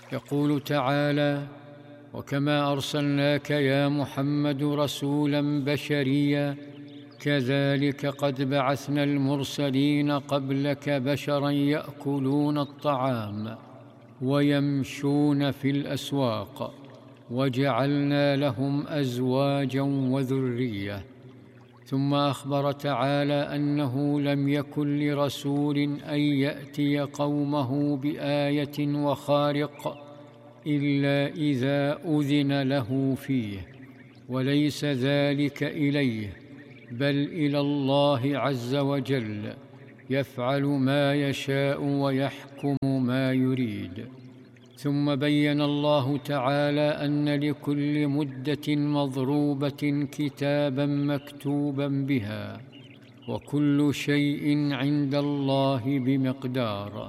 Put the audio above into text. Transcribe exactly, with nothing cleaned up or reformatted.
يقول تعالى: وكما أرسلناك يا محمد رسولا بشريا كذلك قد بعثنا المرسلين قبلك بشرا يأكلون الطعام ويمشون في الأسواق وجعلنا لهم أزواجا وذرية. ثم أخبر تعالى أنه لم يكن لرسول أن يأتي قومه بآية وخارق إلا إذا أذن له فيه، وليس ذلك إليه بل إلى الله عز وجل، يفعل ما يشاء ويحكم ما يريد. ثم بين الله تعالى أن لكل مدة مضروبة كتابا مكتوبا بها، وكل شيء عند الله بمقدار.